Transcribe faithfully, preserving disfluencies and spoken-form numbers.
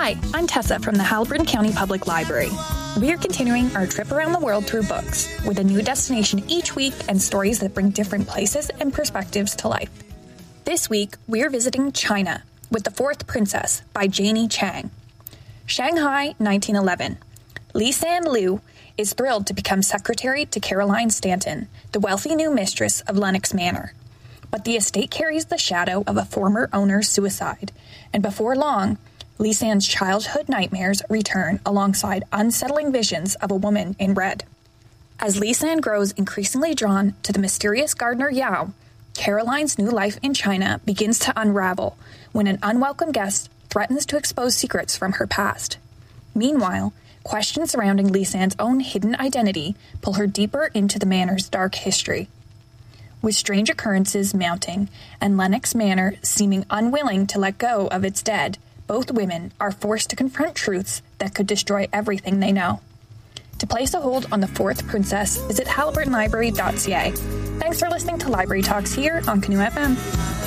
Hi, I'm Tessa from the Haliburton County Public Library. We are continuing our trip around the world through books, with a new destination each week and stories that bring different places and perspectives to life. This week, we are visiting China with The Fourth Princess by Janie Chang. Shanghai, nineteen eleven. Li San Liu is thrilled to become secretary to Caroline Stanton, the wealthy new mistress of Lennox Manor. But the estate carries the shadow of a former owner's suicide, and before long, Li San's childhood nightmares return alongside unsettling visions of a woman in red. As Li San grows increasingly drawn to the mysterious gardener Yao, Caroline's new life in China begins to unravel when an unwelcome guest threatens to expose secrets from her past. Meanwhile, questions surrounding Li San's own hidden identity pull her deeper into the manor's dark history. With strange occurrences mounting and Lennox Manor seeming unwilling to let go of its dead, both women are forced to confront truths that could destroy everything they know. To place a hold on The Fourth Princess, visit haliburton library dot c a. Thanks for listening to Library Talks here on Canoe F M.